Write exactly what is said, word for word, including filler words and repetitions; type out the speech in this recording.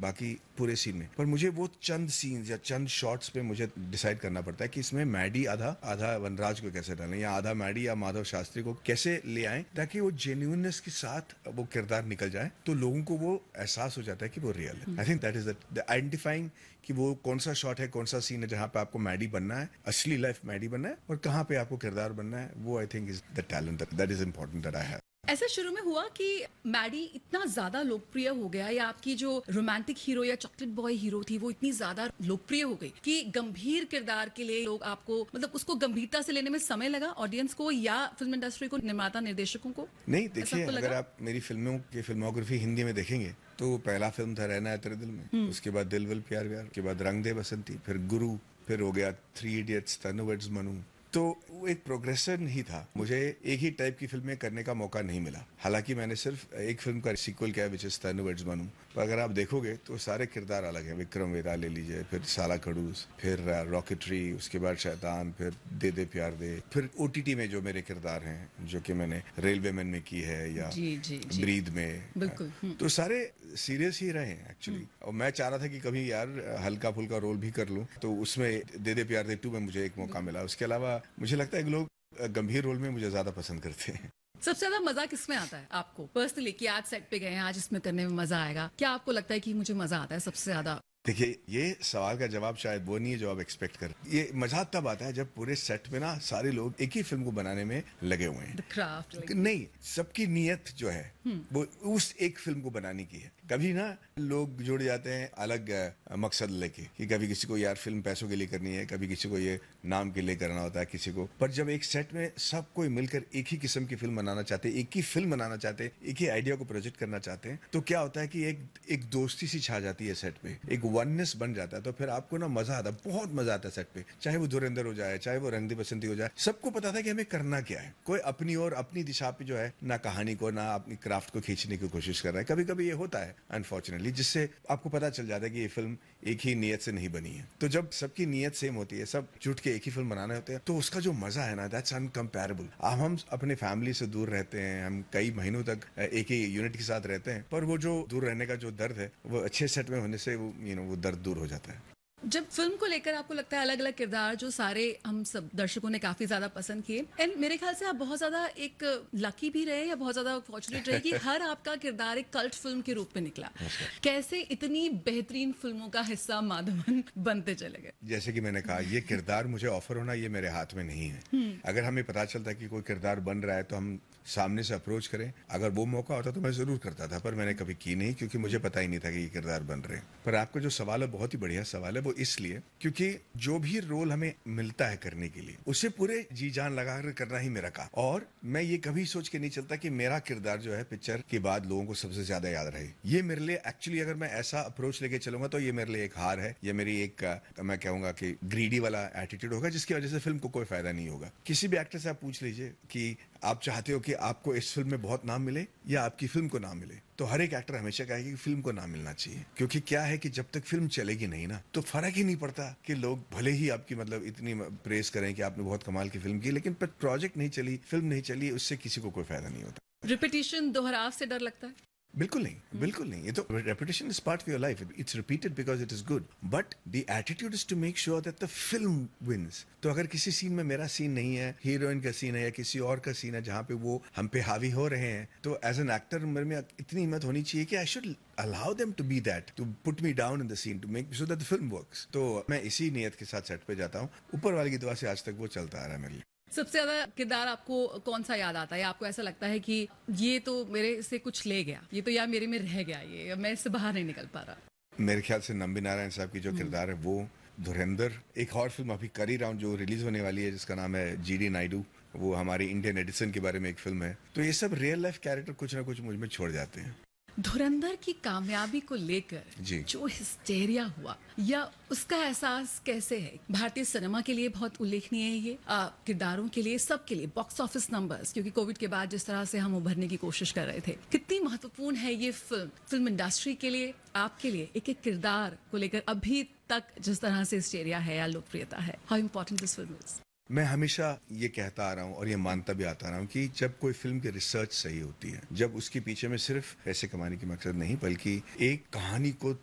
बाकी पूरे सीन में, पर मुझे वो चंद सीन्स या चंद शॉट्स पे मुझे डिसाइड करना पड़ता है कि इसमें मैडी आधा आधा वनराज को कैसे डालें, या आधा मैडी या माधव शास्त्री को कैसे ले आएं ताकि वो जेन्युइननेस के साथ वो किरदार निकल जाए, तो लोगों को वो एहसास हो जाता है कि वो रियल है। I think that is the identifying कि वो कौन सा शॉट है, कौन सा सीन है जहां पे आपको मैडी बनना है, असली लाइफ मैडी बनना है, और कहां पे आपको किरदार बनना है। वो I think is the talent that is important that I have. ऐसा शुरू में हुआ कि मैडी इतना ज्यादा लोकप्रिय हो गया, या आपकी जो रोमांटिक हीरो या चॉकलेट बॉय हीरो थी वो इतनी ज्यादा लोकप्रिय हो गई कि गंभीर किरदार के लिए लोग आपको, मतलब उसको गंभीरता से लेने में समय लगा ऑडियंस को या फिल्म इंडस्ट्री को, निर्माता निर्देशकों को? नहीं, देखिए, अगर आप मेरी फिल्मों की फिल्मोग्राफी हिंदी में देखेंगे तो पहला फिल्म था रहना है तेरे दिल में, उसके बाद दिल विल प्यार व्यार, उसके बाद रंग दे बसंती, फिर गुरु, फिर हो गया three idiots, Tannu weds Manu. तो वो एक प्रोग्रेशन ही था। मुझे एक ही टाइप की फिल्में करने का मौका नहीं मिला। हालांकि मैंने सिर्फ एक फिल्म का सीक्वल किया which is Tannu weds Manu, पर अगर आप देखोगे तो सारे किरदार अलग हैं। विक्रम वेदा ले लीजिए, फिर साला खड़ूस, फिर रॉकेटरी, उसके बाद शैतान, फिर दे दे प्यार दे, फिर ओटीटी में जो मेरे किरदार हैं जो कि मैंने रेलवे मैन में की है या जी, जी, जी. ब्रीद में, बिल्कुल। तो सारे सीरियस ही रहे हैं एक्चुअली। और मैं चाह रहा था कि कभी यार हल्का फुल्का रोल भी कर लूं, तो उसमें दे दे प्यार दे टू में मुझे एक मौका मिला। उसके अलावा मुझे लगता है कि लोग गंभीर रोल में मुझे ज्यादा पसंद करते हैं। सबसे ज्यादा मजा किसमें आता है आपको पर्सनली, कि आज सेट पे गए हैं, आज इसमें करने में मजा आएगा? क्या आपको लगता है कि मुझे मजा आता है सबसे ज्यादा? देखिए, ये सवाल का जवाब शायद वो नहीं है जो आप एक्सपेक्ट कर। ये मजा तब आता है जब पूरे सेट में ना सारे लोग एक ही फिल्म को बनाने में लगे हुए हैं। The craft. नहीं, सबकी नीयत जो है वो उस एक फिल्म को बनाने की है। कभी ना लोग जुड़ जाते हैं अलग मकसद लेके, कि कभी किसी को यार फिल्म पैसों के लिए करनी है, कभी किसी को ये नाम के लिए करना होता है किसी को। पर जब एक सेट में सब कोई मिलकर एक ही किस्म की फिल्म बनाना चाहते हैं, एक ही फिल्म बनाना चाहते हैं, एक ही आइडिया को प्रोजेक्ट करना चाहते हैं, तो क्या होता है कि एक एक दोस्ती सी छा जाती है सेट पे, एक वननेस बन जाता है। तो फिर आपको ना मजा आता है, बहुत मजा आता है सेट पे। चाहे वो धुरंधर हो जाए, चाहे वो रंग दे बसंती हो जाए, सबको पता था कि हमें करना क्या है। कोई अपनी और अपनी दिशा पे जो है ना कहानी को ना अपनी क्राफ्ट को खींचने की कोशिश कर रहा है। कभी कभी ये होता है अनफॉर्चुनेटली, जिससे आपको पता चल जाता है कि ये फिल्म एक ही नीयत से नहीं बनी है। तो जब सबकी नीयत सेम होती है, सब जुट के एक ही फिल्म बनाने होते हैं, तो उसका जो मजा है ना, दैट्स अनकम्पेरेबल। अब हम अपने फैमिली से दूर रहते हैं, हम कई महीनों तक एक ही यूनिट के साथ रहते हैं, पर वो जो दूर रहने का जो दर्द है, वो अच्छे सेट में होने से वो यू नो वो दर्द दूर हो जाता है। जब फिल्म को लेकर आपको लगता है अलग अलग किरदार जो सारे हम सब दर्शकों ने काफी ज्यादा पसंद किए, एंड मेरे ख्याल से आप बहुत ज्यादा एक लकी भी रहे या बहुत ज्यादा फॉर्चुनेट रहे कि हर आपका किरदार एक कल्ट फिल्म के रूप में निकला। कैसे इतनी बेहतरीन फिल्मों का हिस्सा माधवन बनते चले गए? जैसे कि मैंने कहा, ये किरदार मुझे ऑफर होना ये मेरे हाथ में नहीं है। अगर हमें पता चलता है कि कोई किरदार बन रहा है तो हम सामने से अप्रोच करें। अगर वो मौका होता तो मैं जरूर करता था, पर मैंने कभी की नहीं, क्योंकि मुझे पता ही नहीं था कि ये किरदार बन रहे हैं। पर आपका जो सवाल है बहुत ही बढ़िया सवाल है। वो इसलिए क्योंकि जो भी रोल हमें मिलता है करने के लिए, उसे पूरे जी जान लगा कर करना ही मेरा काम। और मैं ये कभी सोच के नहीं चलता कि मेरा किरदार जो है पिक्चर के बाद लोगों को सबसे ज्यादा याद रहे। ये मेरे लिए एक्चुअली, अगर मैं ऐसा अप्रोच लेके चलूंगा तो ये मेरे लिए एक हार है। ये मेरी एक, मैं कहूंगा कि ग्रीडी वाला एटीट्यूड होगा, जिसकी वजह से फिल्म को कोई फायदा नहीं होगा। किसी भी एक्टर से आप पूछ लीजिए कि आप चाहते हो कि आपको इस फिल्म में बहुत नाम मिले या आपकी फिल्म को नाम मिले, तो हर एक एक्टर हमेशा कहेगा कि फिल्म को नाम मिलना चाहिए। क्योंकि क्या है कि जब तक फिल्म चलेगी नहीं ना, तो फर्क ही नहीं पड़ता कि लोग भले ही आपकी मतलब इतनी प्रेस करें कि आपने बहुत कमाल की फिल्म की, लेकिन पर प्रोजेक्ट नहीं चली, फिल्म नहीं चली, उससे किसी को कोई फायदा नहीं होता। रिपीटिशन, दोहराव से डर लगता है? बिल्कुल नहीं, बिल्कुल नहीं। ये तो reputation is part of your life, it's repeated because it is good, but the attitude is to make sure that the film wins. तो अगर किसी सीन में मेरा सीन नहीं है, हीरोइन का सीन है या किसी और का सीन है जहां पे वो हम पे हावी हो रहे हैं, तो एज एन एक्टर मेरे में इतनी हिम्मत होनी चाहिए कि I should allow them to be that, to put me down in the scene, to make so that the film works. तो मैं इसी नियत के साथ सेट पे जाता हूँ। ऊपर वाले की दुआ से आज तक वो चलता आ रहा है मेरे लिए। सबसे ज्यादा किरदार आपको कौन सा याद आता है? आपको ऐसा लगता है कि ये तो मेरे से कुछ ले गया, ये तो यार मेरे में रह गया, ये मैं इससे बाहर नहीं निकल पा रहा? मेरे ख्याल से नंबी नारायण साहब की जो किरदार है वो, धुरंधर। एक और फिल्म अभी कर ही रहा हूँ जो रिलीज होने वाली है, जिसका नाम है जी डी नायडू। वो हमारी इंडियन एडिसन के बारे में एक फिल्म है। तो ये सब रियल लाइफ कैरेक्टर कुछ ना कुछ मुझ में छोड़ जाते हैं। धुरंधर की कामयाबी को लेकर जो हिस्टेरिया हुआ, या उसका एहसास कैसे है? भारतीय सिनेमा के लिए बहुत उल्लेखनीय है ये, किरदारों के लिए, सबके लिए, बॉक्स ऑफिस नंबर्स, क्योंकि कोविड के बाद जिस तरह से हम उभरने की कोशिश कर रहे थे, कितनी महत्वपूर्ण है ये फिल्म फिल्म इंडस्ट्री के लिए, आपके लिए, एक एक किरदार को लेकर अभी तक जिस तरह से हिस्टेरिया है या लोकप्रियता है? How important this film is? मैं हमेशा ये कहता आ रहा हूँ और ये मानता भी आता रहा हूँ कि जब कोई फिल्म की रिसर्च सही होती है, जब उसके पीछे में सिर्फ पैसे कमाने की मकसद नहीं, बल्कि एक कहानी को